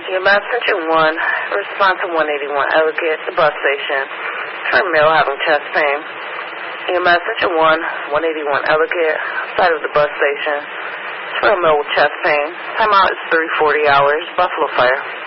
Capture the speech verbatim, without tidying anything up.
E M S Engine one, respond to one eighty-one Ellicott, the bus station. Turn male having chest pain. E M S Engine one, one eighty-one Ellicott, side of the bus station. Turn male with chest pain. Timeout is three forty hours. Buffalo Fire.